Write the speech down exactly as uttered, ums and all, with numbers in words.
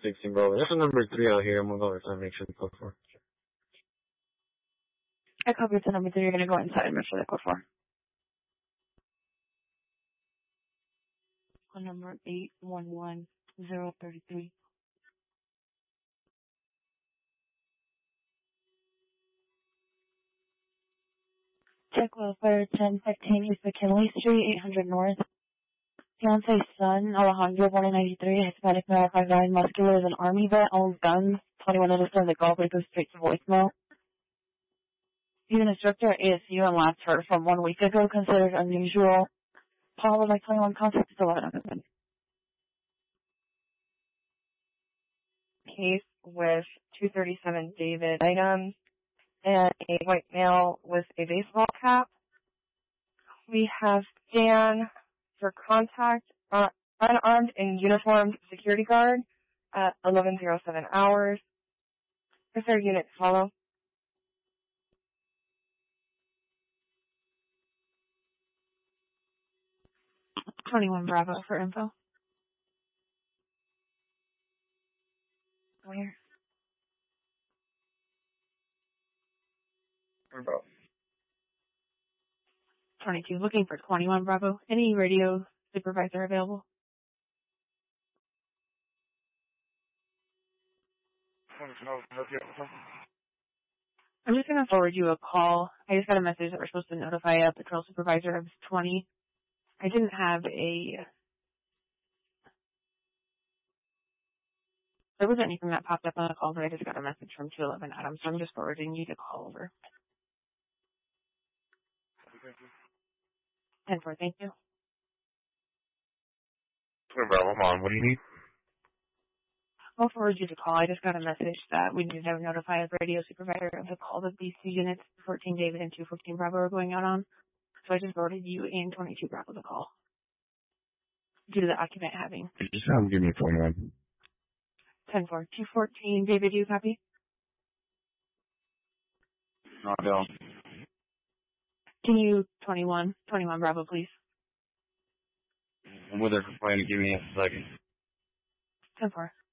sixteen, bro. This is number three out here. I'm gonna go inside and make sure the code four. I copy the number three. You're gonna go inside and make sure the code four. On number eight one one zero three three. Check welfare ten fifteen East McKinley Street, eight hundred North. Fiance's son, Alejandro, born in ninety-three, Hispanic male, five nine, muscular, is an Army vet, owns guns, twenty-one understand the call, but goes straight to voicemail. He's an instructor at A S U and last heard from one week ago, considered unusual. Paul would like twenty-one contact is eleven. Case with two thirty-seven David items and a white male with a baseball cap. We have Dan for contact, uh, unarmed and uniformed security guard at eleven oh seven hours. Is there unit to follow? twenty-one Bravo for info. Where? Bravo. twenty-two, looking for twenty-one Bravo. Any radio supervisor available? I'm just going to forward you a call. I just got a message that we're supposed to notify a patrol supervisor of twenty. I didn't have a... There wasn't anything that popped up on the call, but I just got a message from two eleven Adams, so I'm just forwarding you the call over. ten four, thank you. Bravo, I'm on. What do you need? I'll forward you the call. I just got a message that we need to notify a radio supervisor of the call that these two units, fourteen David and two fifteen Bravo, are going out on. So I just forwarded you and twenty-two Bravo the call. Due to the occupant having. Just have them give me twenty-one. ten four. two fourteen David, do you copy? No, I don't. Can you, twenty-one, twenty-one Bravo, please? I'm with her complaining. Give me a second. ten four.